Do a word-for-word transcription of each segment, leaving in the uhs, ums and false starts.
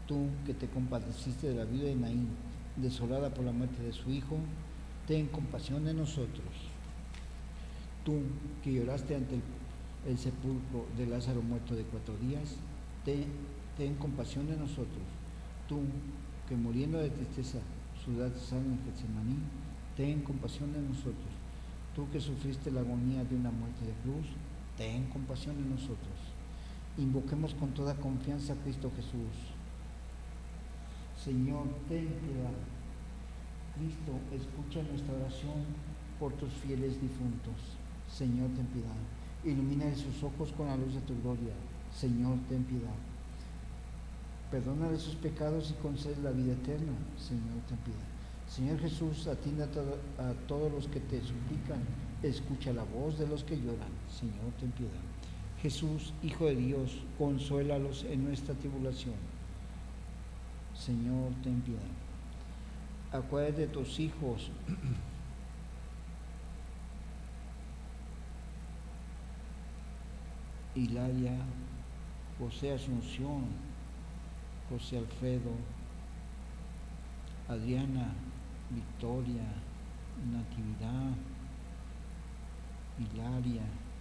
Tú que te compadeciste de la viuda de Naín, desolada por la muerte de su hijo, ten compasión de nosotros. Tú que lloraste ante el, el sepulcro de Lázaro muerto de cuatro días, ten, ten compasión de nosotros. Tú que muriendo de tristeza sudaste sangre en Getsemaní, ten compasión de nosotros. Tú que sufriste la agonía de una muerte de cruz, ten compasión de nosotros. Invoquemos con toda confianza a Cristo Jesús. Señor, ten piedad. Cristo, escucha nuestra oración por tus fieles difuntos. Señor, ten piedad. Ilumina sus ojos con la luz de tu gloria. Señor, ten piedad. Perdónale sus pecados y concede la vida eterna. Señor, ten piedad. Señor Jesús, atiende a, todo, a todos los que te suplican. Escucha la voz de los que lloran. Señor, ten piedad. Jesús, Hijo de Dios, consuélalos en nuestra tribulación. Señor, ten piedad. Acuérdate de tus hijos. Hilaria, José Asunción, José Alfredo, Adriana, Victoria, Natividad, Hilaria,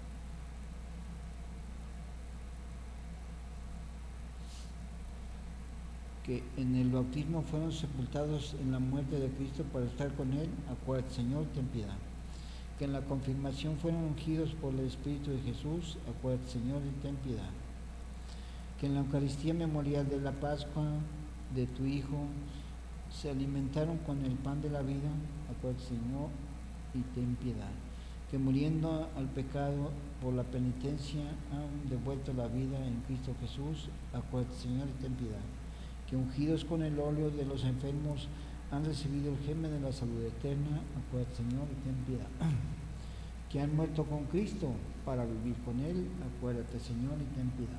que en el bautismo fueron sepultados en la muerte de Cristo para estar con Él. Acuérdate, Señor, ten piedad. Que en la confirmación fueron ungidos por el Espíritu de Jesús. Acuérdate, Señor, y ten piedad. Que en la Eucaristía memorial de la Pascua de tu Hijo se alimentaron con el pan de la vida. Acuérdate, Señor, y ten piedad. Que muriendo al pecado por la penitencia han devuelto la vida en Cristo Jesús. Acuérdate, Señor, y ten piedad. Que ungidos con el óleo de los enfermos han recibido el germen de la salud eterna. Acuérdate, Señor, y ten piedad. Que han muerto con Cristo para vivir con Él. Acuérdate, Señor, y ten piedad.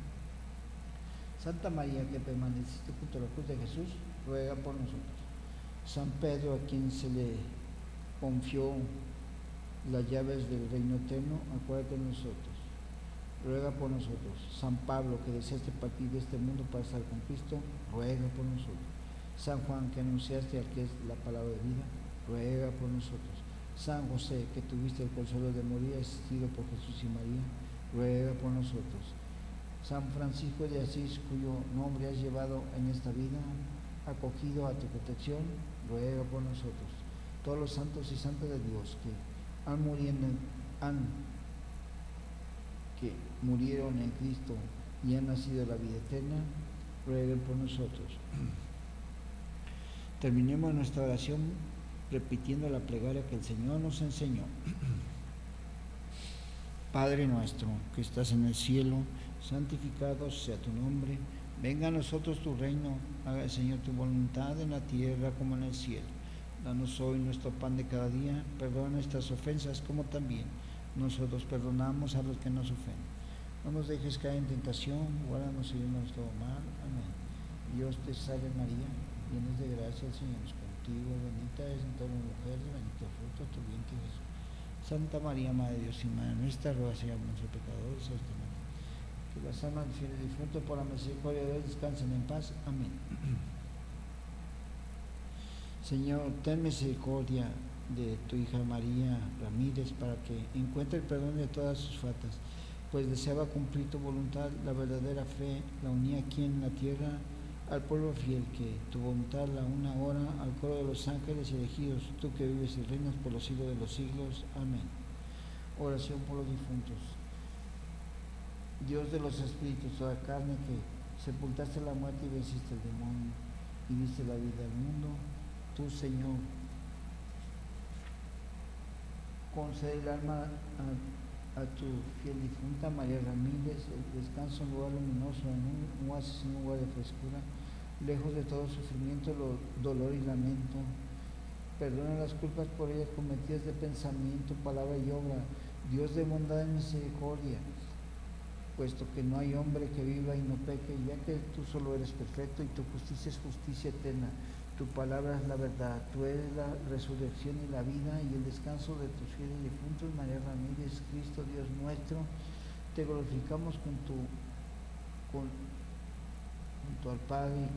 Santa María, que permaneciste junto a la cruz de Jesús, ruega por nosotros. San Pedro, a quien se le confió las llaves del reino eterno, acuérdate de nosotros. Ruega por nosotros. San Pablo, que deseaste partir de este mundo para estar con Cristo, ruega por nosotros. San Juan, que anunciaste al que es la palabra de vida, ruega por nosotros. San José, que tuviste el consuelo de morir asistido por Jesús y María, ruega por nosotros. San Francisco de Asís, cuyo nombre has llevado en esta vida, acogido a tu protección, ruega por nosotros. Todos los santos y santas de Dios que han muriendo, han que murieron en Cristo y han nacido la vida eterna, rueguen por nosotros. Terminemos nuestra oración repitiendo la plegaria que el Señor nos enseñó. Padre nuestro, que estás en el cielo, santificado sea tu nombre, venga a nosotros tu reino, haga el Señor tu voluntad en la tierra como en el cielo. Danos hoy nuestro pan de cada día, perdona nuestras ofensas como también nosotros perdonamos a los que nos ofenden. No nos dejes caer en tentación, guárdanos y líbranos de todo mal. Amén. Dios te salve María, llena de gracia, el Señor es contigo, bendita eres entre todas las mujeres, bendito el fruto de tu vientre Jesús. Santa María, Madre de Dios y Madre nuestra, ruega por nosotros pecadores, hasta la muerte. Que las almas de fieles difuntos por la misericordia de Dios descansen en paz. Amén. Señor, ten misericordia de tu hija María Ramírez para que encuentre el perdón de todas sus faltas, pues deseaba cumplir tu voluntad, la verdadera fe, la unía aquí en la tierra al pueblo fiel, que tu voluntad la una ahora al coro de los ángeles elegidos, tú que vives y reinas por los siglos de los siglos. Amén. Oración por los difuntos. Dios de los espíritus, toda carne, que sepultaste la muerte y venciste el demonio y diste la vida al mundo, tú, Señor, concede el alma a, a tu fiel difunta María Ramírez el descanso en un lugar luminoso, en un oasis, en un lugar de frescura, lejos de todo sufrimiento, lo, dolor y lamento. Perdona las culpas por ella cometidas de pensamiento, palabra y obra. Dios de bondad y misericordia, puesto que no hay hombre que viva y no peque, ya que tú solo eres perfecto y tu justicia es justicia eterna. Tu palabra es la verdad, tú eres la resurrección y la vida y el descanso de tus fieles difuntos. María Ramírez, Cristo Dios nuestro, te glorificamos con tu con junto al Padre